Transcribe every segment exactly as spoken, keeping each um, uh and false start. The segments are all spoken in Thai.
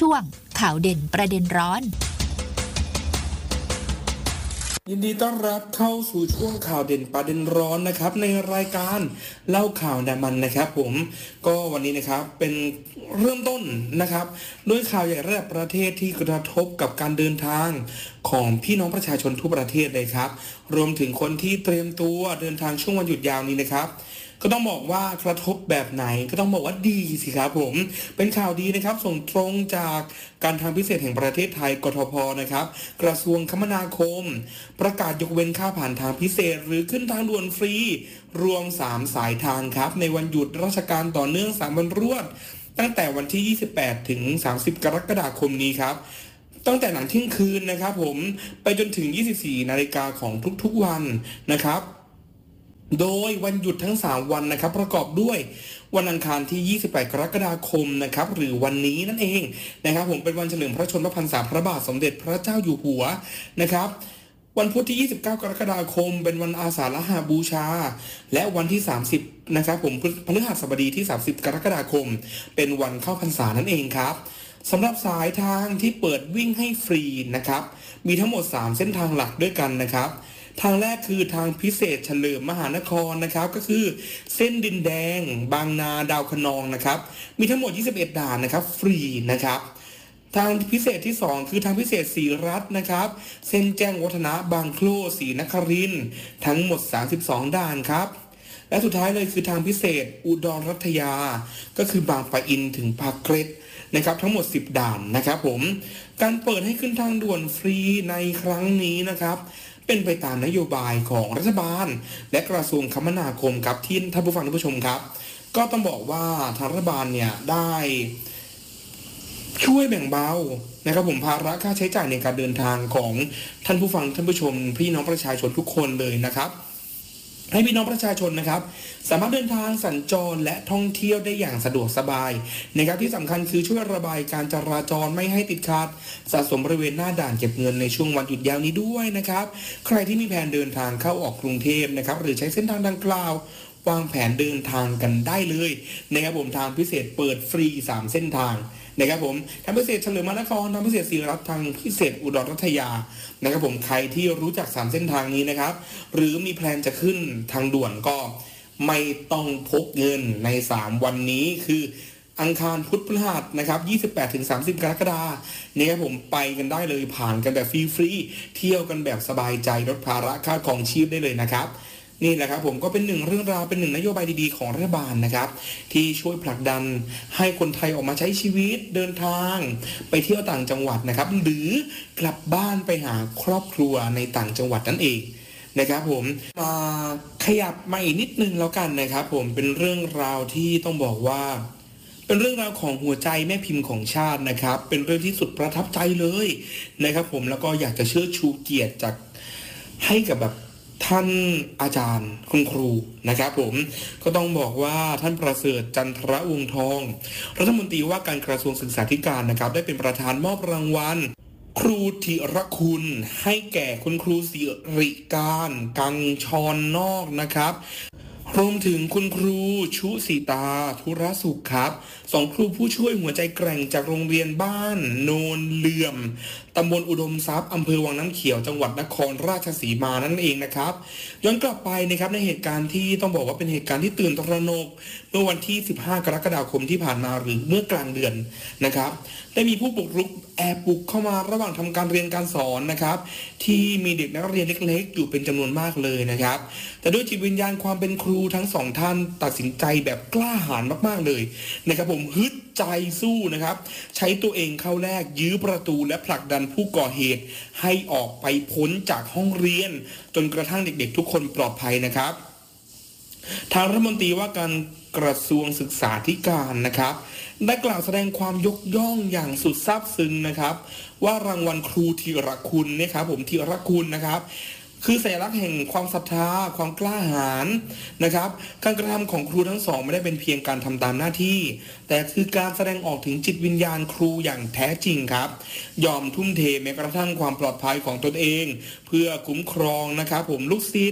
ช่วงข่าวเด่นประเด็นร้อนยินดีต้อนรับเข้าสู่ช่วงข่าวเด่นประเด็นร้อนนะครับในรายการเล่าข่าวดามันนะครับผมก็วันนี้นะครับเป็นเริ่มต้นนะครับด้วยข่าวใหญ่ระดับประเทศที่กระทบกับการเดินทางของพี่น้องประชาชนทั่วประเทศเลยครับรวมถึงคนที่เตรียมตัวเดินทางช่วงวันหยุดยาวนี้นะครับก็ต้องบอกว่ากระทบแบบไหนก็ต้องบอกว่าดีสิครับผมเป็นข่าวดีนะครับส่งตรงจากการทางพิเศษแห่งประเทศไทยกทพนะครับกระทรวงคมนาคมประกาศยกเว้นค่าผ่านทางพิเศษหรือขึ้นทางด่วนฟรีรวมสามสายทางครับในวันหยุดราชการต่อเนื่องสามวันรวดตั้งแต่วันที่ยี่สิบแปดถึงสามสิบกรกฎาคมนี้ครับตั้งแต่หลังเที่ยงคืนนะครับผมไปจนถึงยี่สิบสี่นาฬิกาของทุกๆวันนะครับโดยวันหยุดทั้งสามวันนะครับประกอบด้วยวันอังคารที่ยี่สิบแปดกรกฎาคมนะครับหรือวันนี้นั่นเองนะครับผมเป็นวันเฉลิมพระชนมพรรษาพระบาทสมเด็จพระเจ้าอยู่หัวนะครับวันพุธที่ยี่สิบเก้ากรกฎาคมเป็นวันอาสาฬหบูชาและวันที่สามสิบนะครับผมพฤหัสบดีที่สามสิบกรกฎาคมเป็นวันเข้าพรรษานั่นเองครับสำหรับสายทางที่เปิดวิ่งให้ฟรีนะครับมีทั้งหมดสามเส้นทางหลักด้วยกันนะครับทางแรกคือทางพิเศษเฉลิมมหานครนะครับก็คือเส้นดินแดงบางนาดาวคะนองนะครับมีทั้งหมดยี่สิบเอ็ดด่านนะครับฟรีนะครับทางพิเศษที่สองคือทางพิเศษศรีรัตน์นะครับเส้นแจ้งวัฒนะบางโคลศรีนครินทร์ทั้งหมดสามสิบสองด่านครับและสุดท้ายเลยคือทางพิเศษอุดรรัตยาก็คือบางปะอินถึงปากเกร็ดนะครับทั้งหมดสิบด่านนะครับผมการเปิดให้ขึ้นทางด่วนฟรีในครั้งนี้นะครับเป็นไปตามนโยบายของรัฐบาลและกระทรวงคมนาคมครับที่ท่านผู้ฟังท่านผู้ชมครับก็ต้องบอกว่าทางรัฐบาลเนี่ยได้ช่วยแบ่งเบานะครับผมภาระค่าใช้จ่ายในการเดินทางของท่านผู้ฟังท่านผู้ชมพี่น้องประชาชนทุกคนเลยนะครับให้พี่น้องประชาชนนะครับสามารถเดินทางสัญจรและท่องเที่ยวได้อย่างสะดวกสบายนะครับที่สำคัญคือช่วยระบายการจราจรไม่ให้ติดขัดสะสมบริเวณหน้าด่านเก็บเงินในช่วงวันหยุดยาวนี้ด้วยนะครับใครที่มีแผนเดินทางเข้าออกกรุงเทพนะครับหรือใช้เส้นทางดังกล่าววางแผนเดินทางกันได้เลยนะครับผมทางพิเศษเปิดฟรีสามเส้นทางนะครับผมทางพิเศษเฉลิมมหานครทางพิเศษศรีรัตน์ทางพิเศษอุดรรัตยานะครับผมใครที่รู้จักสามเส้นทางนี้นะครับหรือมีแพลนจะขึ้นทางด่วนก็ไม่ต้องพกเงินในสามวันนี้คืออังคารพุธพฤหัสนะครับยี่สิบแปดถึงสามสิบกรกฎาคมนี่ครับผมไปกันได้เลยผ่านกันแบบฟรีๆเที่ยวกันแบบสบายใจลดภาระค่าครองชีพได้เลยนะครับนี่แหละครับผมก็เป็นหนึ่งเรื่องราวเป็นหนึ่งนโยบายดีๆของรัฐบาลนะครับที่ช่วยผลักดันให้คนไทยออกมาใช้ชีวิตเดินทางไปเที่ยวต่างจังหวัดนะครับหรือกลับบ้านไปหาครอบครัวในต่างจังหวัดนั่นเองนะครับผมมาขยับมาอีกนิดนึงแล้วกันนะครับผมเป็นเรื่องราวที่ต้องบอกว่าเป็นเรื่องราวของหัวใจแม่พิมพ์ของชาตินะครับเป็นเรื่องที่สุดประทับใจเลยนะครับผมแล้วก็อยากจะเชิดชูเกียรติจากให้กับแบบท่านอาจารย์คุณครูนะครับผมก็ต้องบอกว่าท่านประเสริฐจันทรวงศ์ทองรัฐมนตรีว่าการกระทรวงศึกษาธิการนะครับได้เป็นประธานมอบรางวัลครูธีรคุณให้แก่คุณครูสิริการกังชรนอกนะครับรวมถึงคุณครูชุสีตาธุรสุขครับสองครูผู้ช่วยหัวใจแกร่งจากโรงเรียนบ้านโนนเหลื่อมตำบลอุดมทรัพย์อำเภอวังน้ำเขียวจังหวัดนครราชสีมานั่นเองนะครับย้อนกลับไปนะครับในเหตุการณ์ที่ต้องบอกว่าเป็นเหตุการณ์ที่ตื่นตระหนกเมื่อวันที่สิบห้ากรกฎาคมที่ผ่านมาหรือเมื่อกลางเดือนนะครับได้มีผู้บุกรุกแอบบุกเข้ามาระหว่างทำการเรียนการสอนนะครับที่มีเด็กนักเรียนเล็กๆอยู่เป็นจำนวนมากเลยนะครับแต่ด้วยจิตวิญญาณความเป็นครูทั้งสองท่านตัดสินใจแบบกล้าหาญมากๆเลยนะครับผมฮึดใจสู้นะครับใช้ตัวเองเข้าแลกยื้อประตูและผลักดันผู้ก่อเหตุให้ออกไปพ้นจากห้องเรียนจนกระทั่งเด็กๆทุกคนปลอดภัยนะครับทางรัฐมนตรีว่าการกระทรวงศึกษาธิการนะครับได้กล่าวแสดงความยกย่องอย่างสุดซาบซึ้งนะครับว่ารางวัลครูธีรคุณนะครับผมธีรคุณนะครับคือสัญลักษณ์แห่งความศรัทธาความกล้าหาญนะครับการกระทำของครูทั้งสองไม่ได้เป็นเพียงการทำตามหน้าที่แต่คือการแสดงออกถึงจิตวิญญาณครูอย่างแท้จริงครับยอมทุ่มเทแม้กระทั่งความปลอดภัยของตนเองเพื่อคุ้มครองนะครับผมลูกศิษย์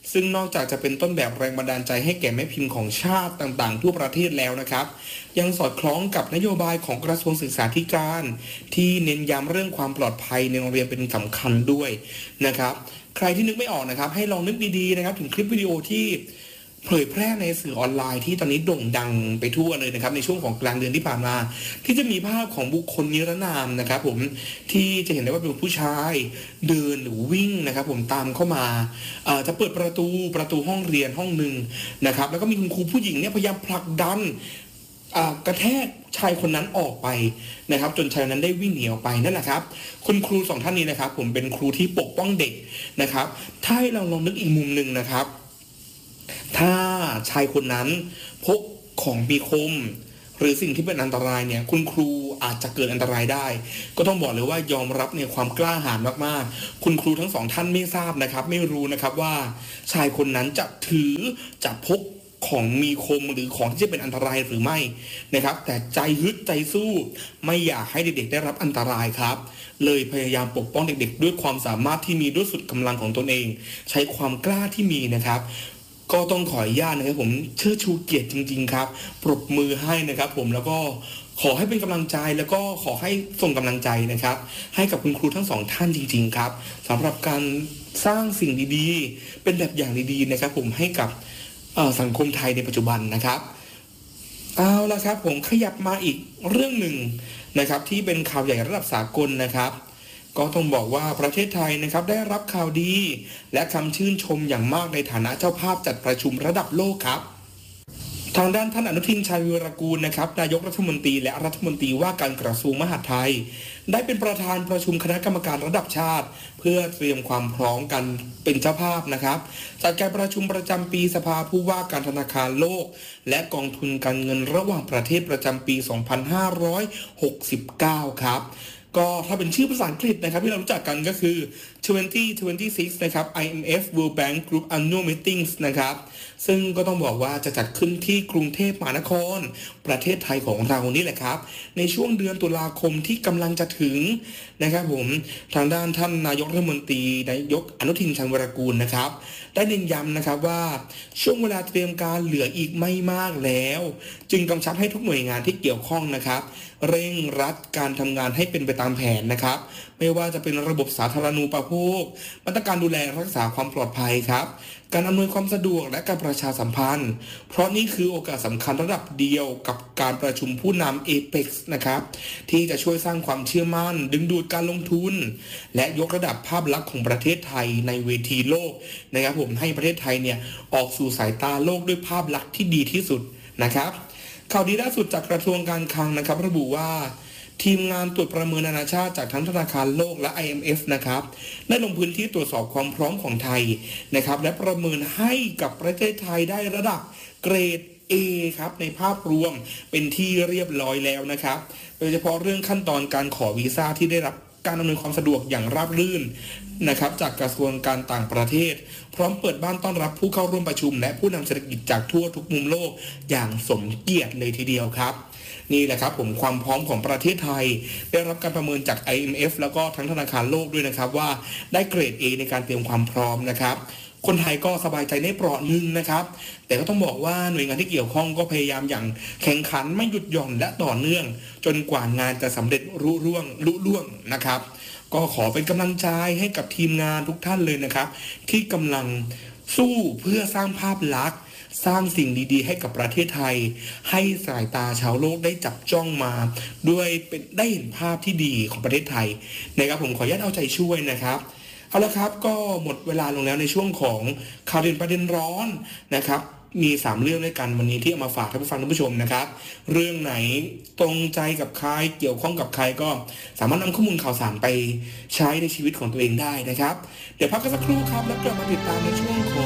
ซึ่งนอกจากจะเป็นต้นแบบแรงบันดาลใจให้แก่แม่พิมพ์ของชาติต่างๆทั่วประเทศแล้วนะครับยังสอดคล้องกับนโยบายของกระทรวงศึกษาธิการที่เน้นย้ำเรื่องความปลอดภัยในโรงเรียนเป็นสำคัญด้วยนะครับใครที่นึกไม่ออกนะครับให้ลองนึกดีๆนะครับถึงคลิปวิดีโอที่เผยแพร่ในสื่อออนไลน์ที่ตอนนี้โด่งดังไปทั่วเลยนะครับในช่วงของกลางเดือนที่ผ่านมาที่จะมีภาพของบุคคลนิรนามนะครับผมที่จะเห็นได้ว่าเป็นผู้ชายเดินหรือวิ่งนะครับผมตามเข้ามาจะเปิดประตูประตูห้องเรียนห้องหนึ่งนะครับแล้วก็มีคุณครูผู้หญิงเนี่ยพยายามผลักดันกระแทกชายคนนั้นออกไปนะครับจนชายนั้นได้วิ่งหนีออกไปนั่นแหละครับคุณครูสองท่านนี้นะครับผมเป็นครูที่ปกป้องเด็กนะครับถ้าให้เราลองนึกอีกมุมหนึ่งนะครับถ้าชายคนนั้นพกของมีคมหรือสิ่งที่เป็นอันตรายเนี่ยคุณครูอาจจะเกิดอันตรายได้ก็ต้องบอกเลยว่ายอมรับเนี่ยความกล้าหาญมากๆคุณครูทั้งสองท่านไม่ทราบนะครับไม่รู้นะครับว่าชายคนนั้นจะถือจะพกของมีคมหรือของที่จะเป็นอันตรายหรือไม่นะครับแต่ใจฮึดใจสู้ไม่อยากให้เด็กๆได้รับอันตรายครับเลยพยายามปกป้องเด็กๆด้วยความสามารถที่มีด้วยสุดกำลังของตนเองใช้ความกล้าที่มีนะครับก็ต้องขออนุญาตนะครับผมเชิดชูเกียรติจริงๆครับปรบมือให้นะครับผมแล้วก็ขอให้เป็นกำลังใจแล้วก็ขอให้ส่งกำลังใจนะครับให้กับคุณครูทั้งสองท่านจริงๆครับสำหรับการสร้างสิ่งดีๆเป็นแบบอย่างดีๆนะครับผมให้กับสังคมไทยในปัจจุบันนะครับเอาละครับผมขยับมาอีกเรื่องหนึ่งนะครับที่เป็นข่าวใหญ่ระดับสากลนะครับก็ต้องบอกว่าประเทศไทยนะครับได้รับข่าวดีและคำชื่นชมอย่างมากในฐานะเจ้าภาพจัดประชุมระดับโลกครับทางด้านท่านอนุทินชาญวีรกูลนะครับนายกรัฐมนตรีและรัฐมนตรีว่าการกระทรวงมหาดไทยได้เป็นประธานประชุมคณะกรรมการระดับชาติเพื่อเตรียมความพร้อมกันเป็นเจ้าภาพนะครับจัดการประชุมประจำปีสภาผู้ว่าการธนาคารโลกและกองทุนการเงินระหว่างประเทศประจำปี สองพันห้าร้อยหกสิบเก้า ครับก็ถ้าเป็นชื่อภาษาอังกฤษนะครับที่เรารู้จักกันก็คือยี่สิบยี่สิบหกนะครับ ไอ เอ็ม เอฟ World Bank Group Annual Meetings นะครับซึ่งก็ต้องบอกว่าจะจัดขึ้นที่กรุงเทพมหานครประเทศไทยของเรานี่แหละครับในช่วงเดือนตุลาคมที่กำลังจะถึงนะครับผมทางด้านท่านนายกรัฐมนตรีนายกอนุทินชาญวีรกูลนะครับได้เน้นย้ำนะครับว่าช่วงเวลาเตรียมการเหลืออีกไม่มากแล้วจึงกำชับให้ทุกหน่วยงานที่เกี่ยวข้องนะครับเร่งรัดการทำงานให้เป็นไปตามแผนนะครับไม่ว่าจะเป็นระบบสาธารณูปโภคมาตรการดูแลรักษาความปลอดภัยครับการอำนวยความสะดวกและการประชาสัมพันธ์เพราะนี่คือโอกาสสำคัญระดับเดียวกับการประชุมผู้นำ เอเพ็กซ์ นะครับที่จะช่วยสร้างความเชื่อมั่นดึงดูดการลงทุนและยกระดับภาพลักษณ์ของประเทศไทยในเวทีโลกนะครับผมให้ประเทศไทยเนี่ยออกสู่สายตาโลกด้วยภาพลักษณ์ที่ดีที่สุดนะครับข่าวดีล่าสุดจากกระทรวงการคลังนะครับระบุว่าทีมงานตรวจประเมินนานาชาติจากทั้งธนาคารโลกและ ไอ เอ็ม เอฟ นะครับได้ลงพื้นที่ตรวจสอบความพร้อมของไทยนะครับและประเมินให้กับประเทศไทยได้ระดับเกรด A ครับในภาพรวมเป็นที่เรียบร้อยแล้วนะครับโดยเฉพาะเรื่องขั้นตอนการขอวีซ่าที่ได้รับการอำนวยความสะดวกอย่างราบรื่นนะครับจากกระทรวงการต่างประเทศพร้อมเปิดบ้านต้อนรับผู้เข้าร่วมประชุมและผู้นำเศรษฐกิจจากทั่วทุกมุมโลกอย่างสมเกียรติเลยทีเดียวครับนี่แหละครับผมความพร้อมของประเทศไทยได้รับการประเมินจาก ไอ เอ็ม เอฟ แล้วก็ทั้งธนาคารโลกด้วยนะครับว่าได้เกรด A ในการเตรียมความพร้อมนะครับคนไทยก็สบายใจได้เปราะนึงนะครับแต่ก็ต้องบอกว่าหน่วยงานที่เกี่ยวข้องก็พยายามอย่างแข่งขันไม่หยุดหย่อนและต่อเนื่องจนกว่างานจะสำเร็จรุ่ร่วงรุ่ล่วงนะครับก็ขอเป็นกำลังใจให้กับทีมงานทุกท่านเลยนะครับที่กำลังสู้เพื่อสร้างภาพลักษณ์สร้างสิ่งดีๆให้กับประเทศไทยให้สายตาชาวโลกได้จับจ้องมาด้วยเป็นได้เห็นภาพที่ดีของประเทศไทยนะครับผมขออนุญาตเอาใจช่วยนะครับเอาละครับก็หมดเวลาลงแล้วในช่วงของข่าวเด่นประเด็นร้อนนะครับมีสามเรื่องด้วยกันวันนี้ที่เอามาฝากท่านผู้ฟังท่านผู้ชมนะครับเรื่องไหนตรงใจกับใครเกี่ยวข้องกับใครก็สามารถนำข้อมูลข่าวสารไปใช้ในชีวิตของตัวเองได้นะครับเดี๋ยวพักกันสักครู่ครับแล้วกลับมาติดตามในช่วงของ